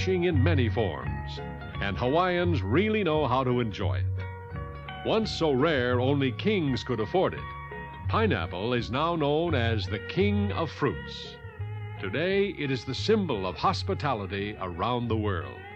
refreshing in many forms, and Hawaiians really know how to enjoy it. Once so rare only kings could afford it, pineapple is now known as the king of fruits. Today, it is the symbol of hospitality around the world.